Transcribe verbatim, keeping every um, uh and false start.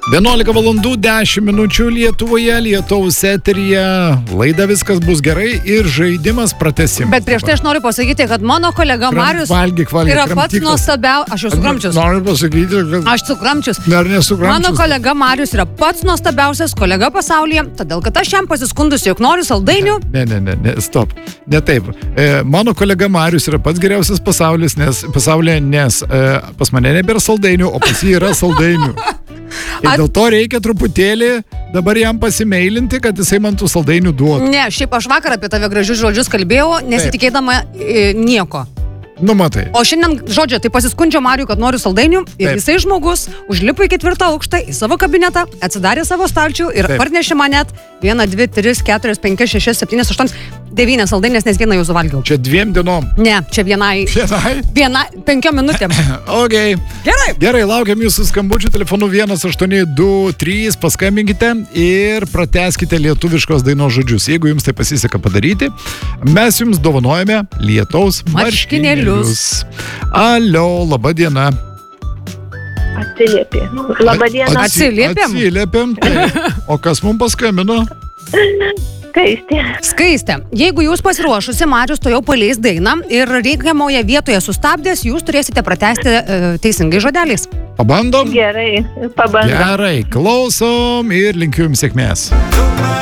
vienuolika valandų dešimt minučių Lietuvoje, Lietuvos eteryje. Laida Viskas bus gerai ir žaidimas pratęsimas. Bet prieš tai aš noriu pasakyti, kad mano kolega Kram, Marius valgyk, valgyk, yra pats kramtykas. nuostabiausias. Aš jau sukramčius. Noriu pasakyti, kad... Aš sukramčius. Dar nesukramčius. Mano kolega Marius yra pats nuostabiausias kolega pasaulyje, todėl kad aš jam pasiskundusi, jog noriu saldainių. Ne, ne, ne, ne, stop. Ne taip. E, mano kolega Marius yra pats geriausias pasaulis, nes, pasaulyje, nes e, pas mane nebėra saldainių, o pas jį yra saldainių. Ir At... dėl to reikia truputėlį dabar jam pasimeilinti, kad jisai man tų saldainių duotų. Ne, šiaip aš vakar apie tave gražius žodžius kalbėjau, nesitikėdama e, nieko. Nu, matai. O šiandien, žodžiu, tai pasiskundžio Mariui, kad noriu saldainių ir Taip. jisai žmogus užlipo į ketvirtą aukštą į savo kabinetą, atsidarė savo stalčių ir Taip. parnešė man net vieną, dvi, tris, keturias, penkias, šešias, septynias, aštuonias, devynias saldainės, nes vieną jau suvalgiau. Čia dviem dienom. Ne, čia vienai, Vienai? viena, penkiom minutėm. Ok. Gerai. Gerai, laukiam jūsų skambučių telefonu vienas aštuoni du trys, paskambinkite ir pratęskite lietuviškos dainos žodžius. Jeigu jums tai pasiseka padaryti, mes jums dovanojame lietaus marškinėlius. Alio, laba diena. Atsiliepė. Labą dieną. Atsi- Atsiliepėm? Atsiliepėm. Taip. O kas mums paskambino? Skaistė. Skaistė, jeigu jūs pasiruošusi, Marius to jau paleis dainą ir reikiamoje vietoje sustabdęs, jūs turėsite pratęsti e, teisingai žodeliais. Pabandom? Gerai, pabandom. Gerai, klausom ir linkiu jums sėkmės.